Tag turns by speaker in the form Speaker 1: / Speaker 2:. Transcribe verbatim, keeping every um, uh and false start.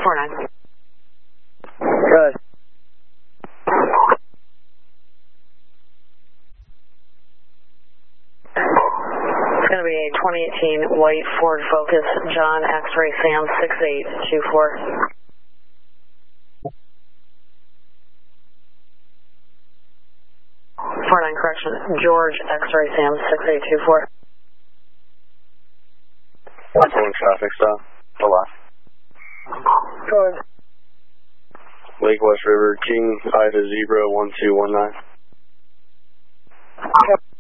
Speaker 1: four nine.
Speaker 2: Good.
Speaker 1: It's going to be a twenty eighteen white Ford Focus, John X-Ray Sam six eight two four. four nine correction, George X-Ray Sam six eight two four.
Speaker 3: That's one traffic stop. The last.
Speaker 2: Good.
Speaker 3: Lake West River, King, Ida Zebra one two one nine.
Speaker 2: Yep.